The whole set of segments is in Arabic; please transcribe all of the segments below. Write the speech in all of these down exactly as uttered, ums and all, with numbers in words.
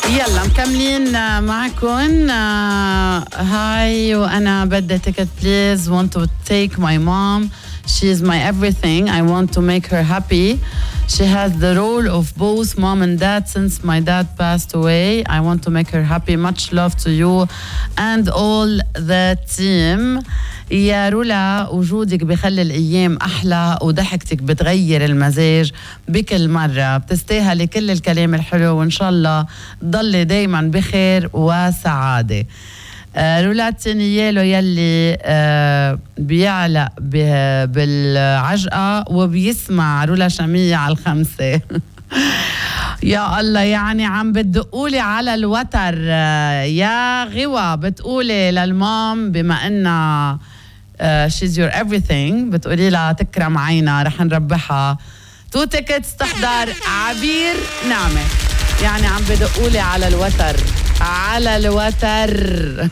يلا مكملين معكم. هاي وانا بدي ticket please, want to take my mom, she is my everything, I want to make her happy, she has the role of both mom and dad since my dad passed away, I want to make her happy, much love to you and all the team. يا رولا وجودك بخلي الأيام أحلى وضحكتك بتغير المزاج بكل مرة، بتستاهلي كل الكلام الحلو وإن شاء الله ضلي دايما بخير وسعادة. آه رولا تنيالو يلي آه بيعلق بالعجقة وبيسمع رولا شمية على الخمسة. يا الله، يعني عم بتدقولي على الوتر. آه يا غوى بتقولي للمام بما إنها Uh, she's your everything، بتقولي لها تكرم عينا رح نربحها تو تيكتس تحضر عبير نعمة. يعني عم بدقولي على الوتر على الوتر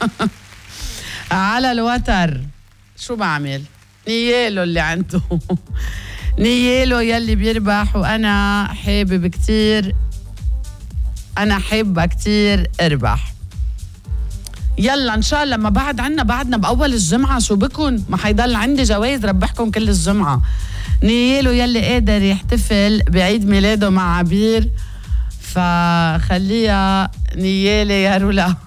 على الوتر. شو بعمل؟ نيالو اللي عنده نيالو يلي بيربح، وأنا حابب كتير أنا حابة كتير اربح. يلا ان شاء الله، ما بعد عنا بعدنا باول الجمعه، شو بكون ما حيضل عندي جوائز ربحكم كل الجمعه. نيالو يلي قادر يحتفل بعيد ميلاده مع عبير فخليها نيالي يا رولا.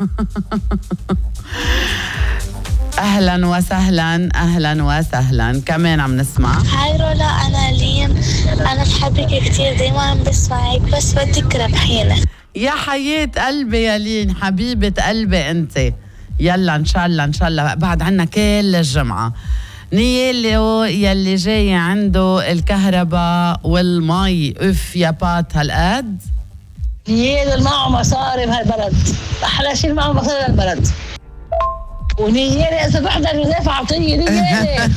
اهلا وسهلا اهلا وسهلا. كمان عم نسمع. هاي رولا، انا لين، انا بحبك كثير، دايما بسمعك بس بدك ربحينا. يا حياة قلبي يا لين، حبيبة قلبي انت. يلا ان شاء الله ان شاء الله بعد عنا كل الجمعة. نيالو يلي جاي عنده الكهرباء والمي، اف يا بات هالقد. نيالو اللي معه مصاري بهالبلد، احلى شيء معه مصاري بهالبلد. ونيالي اذا بحضر نزاف عطيه نيالي.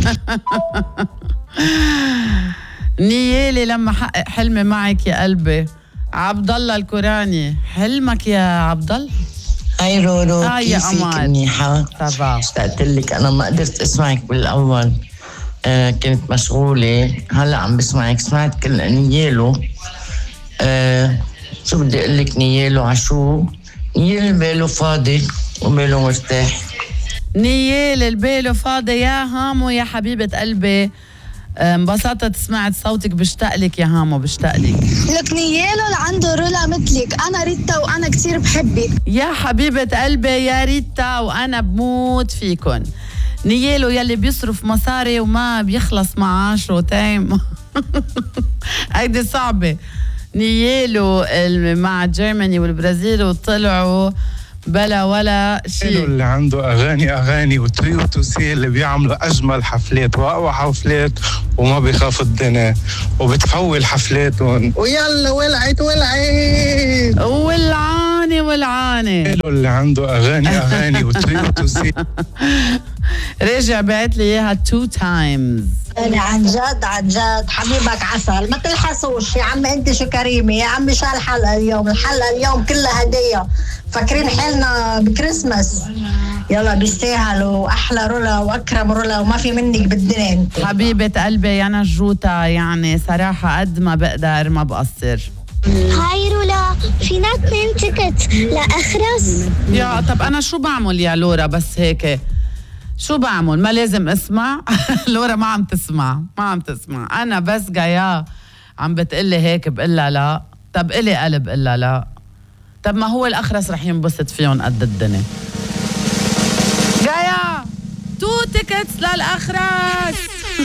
نيالي لما حقق حلمي معك يا قلبي. عبد الله الكوراني، حلمك يا عبد الله؟ هاي رورو، آه كيفك؟ منيحة؟ طبعا. اشتقت لك، أنا ما قدرت أسمعك بالأول، آه كنت مشغولة، هلا عم بسمعك، سمعت كل نيالو. آه شو بدي أقول لك نيالو عشو؟ نيال باله فاضي وباله مرتاح. نيال الباله فاضي يا هامو يا حبيبة قلبي. انبسطت سمعت صوتك، بشتاق لك يا هامو، بشتاق لك. لك نيالو اللي عنده رولا مثلك، انا ريتا وانا كثير بحبك. يا حبيبة قلبي يا ريتا وانا بموت فيكن. نيالو يلي بيصرف مصاري وما بيخلص معاشه تايم. هيدي صعبة. نيالو مع جيرماني والبرازيل وطلعوا بلا ولا شيء. اللي عنده اغاني اغاني وتريو توسي اللي بيعملوا اجمل حفلات واقوى حفلات وما بيخاف الدنيا وبتفول حفلاتهم. ويلا ولعت ولعت ولعاني ولعاني. اللي عنده اغاني اغاني وتريو توسي. رجع بعت لي اياها تو تايمز. يعني عن جد عن جد حبيبك عسل، ما تلحسوش يا عم. انت شو كريمه يا عم. شو الحلقه اليوم؟ الحلقه اليوم كلها هديه، فاكرين حالنا بكريسماس. يلا بيستاهلوا احلى رولا واكرم رولا وما في منك بالدنيا انت. حبيبه قلبي يا نجوطه، يعني صراحه قد ما بقدر ما بقصر. هاي رولا، فينا اثنين تيكت لاخرس. يا طب انا شو بعمل يا لورا؟ بس هيك شو بعمل؟ ما لازم اسمع؟ لورا ما عم تسمع، ما عم تسمع. انا بس جاية عم بتقلي هيك بقلها لا. طب الي قلب قلها لا. طب ما هو الاخرس رح ينبسط فيهم قد الدنيا. جاية تو تيكتس للاخرس.